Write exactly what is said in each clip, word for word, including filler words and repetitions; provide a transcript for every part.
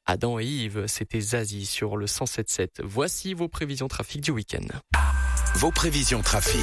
Adam et Yves, c'était Zazie sur le cent sept sept. Voici vos prévisions trafic du week-end. Vos prévisions trafic.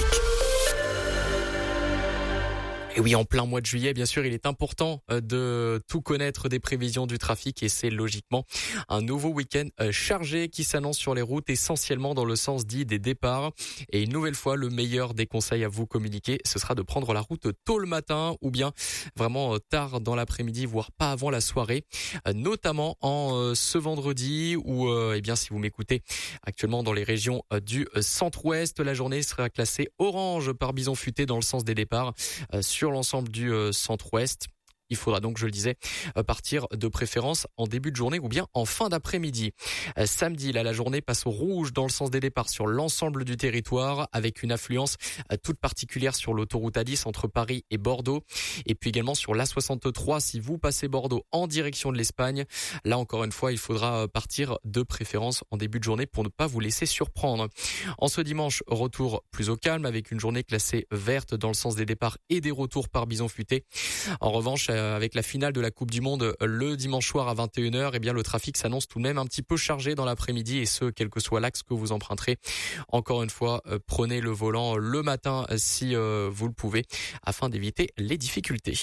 Et oui, en plein mois de juillet, bien sûr, il est important de tout connaître des prévisions du trafic et c'est logiquement un nouveau week-end chargé qui s'annonce sur les routes, essentiellement dans le sens dit des départs. Et une nouvelle fois, le meilleur des conseils à vous communiquer, ce sera de prendre la route tôt le matin ou bien vraiment tard dans l'après-midi, voire pas avant la soirée, notamment en ce vendredi où, eh bien, si vous m'écoutez actuellement dans les régions du centre-ouest, la journée sera classée orange par bison futé dans le sens des départs sur sur l'ensemble du euh, centre-ouest. Il faudra donc, je le disais, partir de préférence en début de journée ou bien en fin d'après-midi. Euh, samedi, là, la journée passe au rouge dans le sens des départs sur l'ensemble du territoire avec une affluence euh, toute particulière sur l'autoroute A dix entre Paris et Bordeaux. Et puis également sur l'A soixante-trois, si vous passez Bordeaux en direction de l'Espagne. Là, encore une fois, il faudra partir de préférence en début de journée pour ne pas vous laisser surprendre. En ce dimanche, retour plus au calme avec une journée classée verte dans le sens des départs et des retours par bison futé. En revanche, avec la finale de la Coupe du Monde le dimanche soir à vingt et une heures, eh bien le trafic s'annonce tout de même un petit peu chargé dans l'après-midi et ce, quel que soit l'axe que vous emprunterez. Encore une fois, euh, prenez le volant le matin si euh, vous le pouvez afin d'éviter les difficultés.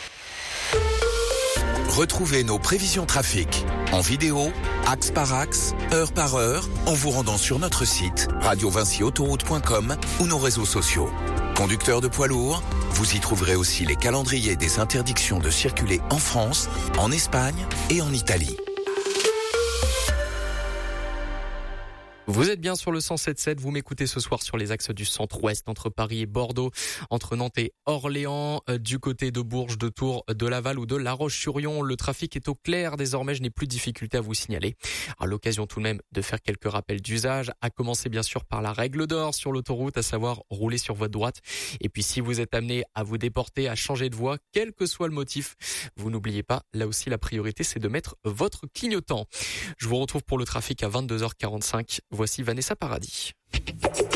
Retrouvez nos prévisions trafic en vidéo, axe par axe, heure par heure, en vous rendant sur notre site radio vinci autoroute point com ou nos réseaux sociaux. Conducteurs de poids lourds, vous y trouverez aussi les calendriers des interdictions de circuler en France, en Espagne et en Italie. Vous êtes bien sur le cent sept sept, vous m'écoutez ce soir sur les axes du centre-ouest, entre Paris et Bordeaux, entre Nantes et Orléans, euh, du côté de Bourges, de Tours, de Laval ou de La Roche-sur-Yon. Le trafic est au clair désormais, je n'ai plus de difficulté à vous signaler. À l'occasion tout de même de faire quelques rappels d'usage, à commencer bien sûr par la règle d'or sur l'autoroute, à savoir rouler sur votre droite. Et puis si vous êtes amené à vous déporter, à changer de voie, quel que soit le motif, vous n'oubliez pas, là aussi la priorité c'est de mettre votre clignotant. Je vous retrouve pour le trafic à vingt-deux heures quarante-cinq. Voici Vanessa Paradis.